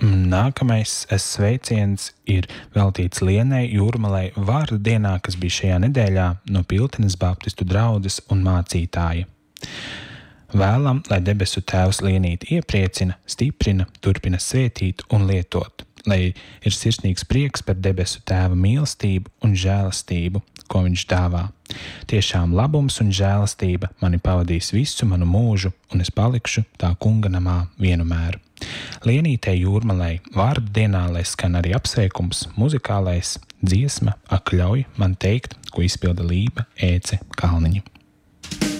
Nākamais sveiciens ir veltīts Lienai Jūrmalai vārdu dienā, kas bija šajā nedēļā no Piltenes baptistu draudzes un mācītāja. Vēlam, lai debesu Tēvs Lienīti iepriecina, stiprina, turpina svētīt un lietot, lai ir sirsnīgs prieks par debesu Tēva mīlestību un žēlastību, ko viņš dāvā. Tiešām labums un žēlastība mani pavadīs visu manu mūžu, un es palikšu tā kunga namā vienmēr. Lienītei Jūrmalai vārdu dienā, lai skan arī apsveikums, muzikālais dziesma Ak ļauj man teikt, ko izpilda Lība Ēce Kalniņa.